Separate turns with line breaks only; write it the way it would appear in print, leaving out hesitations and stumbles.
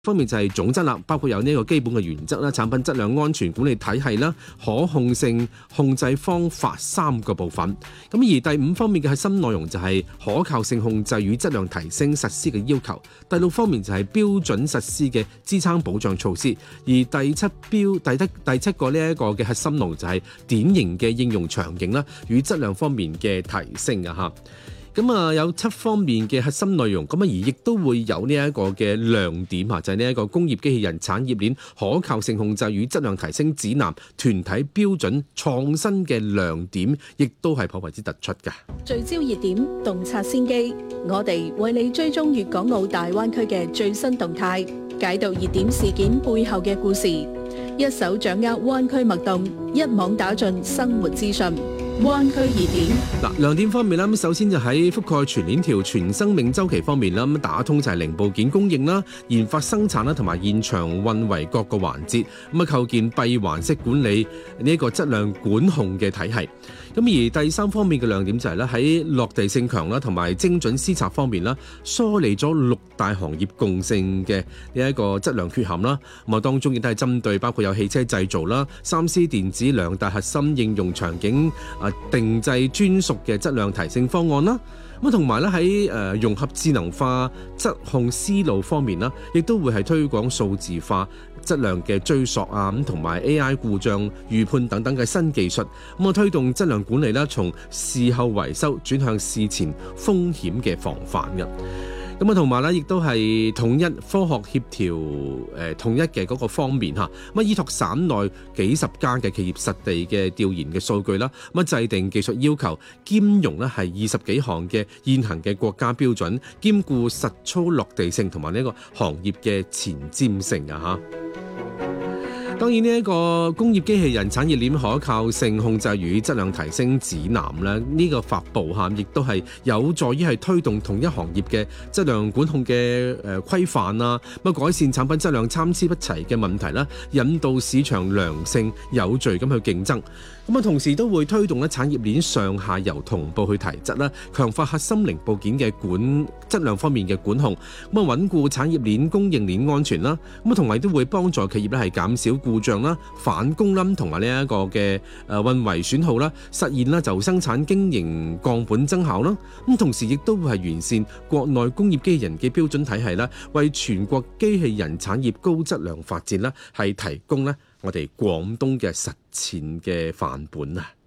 方面就係總則啦，包括有呢個基本嘅原則啦、產品質量安全管理體系啦、可控性控制方法3個部分。咁而第5方面嘅核心內容就係可靠性控制與質量提升實施嘅要求。第6方面就係標準實施嘅支撐保障措施。而第7個呢一個嘅核心內容就係典型嘅應用場景啦，與質量方面嘅提升啊嚇。咁啊有7方面嘅核心內容，咁啊而亦都會有呢一個嘅亮點啊，就係呢一個工業機器人產業鏈可靠性控制與質量提升指南團體標準創新嘅亮點，亦都係頗為之突出嘅。
聚焦熱點，洞察先機，我哋為你追蹤粵港澳大灣區嘅最新動態，解讀熱點事件背後嘅故事，一手掌握灣區脈動，一網打盡生活資訊。灣區熱點
嗱，亮點方面啦，咁首先就喺覆蓋全鏈條全生命週期方面啦，咁打通就係零部件供應啦、研發生產啦同埋現場運維各個環節，咁啊構建閉環式管理呢一個質量管控嘅體系。咁而第3方面嘅亮點就係咧喺落地性強啦同埋精準施策方面啦，梳理咗6大行業共性嘅呢一個質量缺陷啦。咁啊當中亦都係針對包括有汽車製造啦、3C 電子2大核心應用場景定製專屬嘅質量提升方案啦。咁同埋咧喺融合智能化質控思路方面啦，亦都會係推廣數字化質量嘅追溯啊，咁同埋 AI 故障預判等等嘅新技術，咁啊推動質量管理啦，從事後維修轉向事前風險嘅防範嘅。咁啊，同埋咧，亦都係統一科學協調統一嘅嗰個方面嚇。咁啊，依託省內幾十家嘅企業實地嘅調研嘅數據啦，咁啊制定技術要求，兼容咧係20幾項嘅現行嘅國家標準，兼顧實操落地性同埋呢個行業嘅前瞻性啊嚇。當然呢一個工業機器人產業鏈可靠性控制與質量提升指南咧，呢個發布嚇亦都係有助於係推動同一行業嘅質量管控嘅規範啊，咁改善產品質量參差不齊嘅問題啦，引導市場良性有序咁去競爭。咁啊，同時都會推動咧產業鏈上下游同步去提質啦，強化核心零部件嘅質量方面嘅管控，咁啊穩固產業鏈供應鏈安全啦。咁啊，同埋都會幫助企業咧係減少故障啦、返工啦，同埋呢一個嘅運維損耗啦，實現啦就生產經營降本增效啦。咁同時亦都會係完善國內工業機器人嘅標準體系啦，為全國機器人產業高質量發展啦係提供咧我哋廣東嘅實踐嘅範本啊！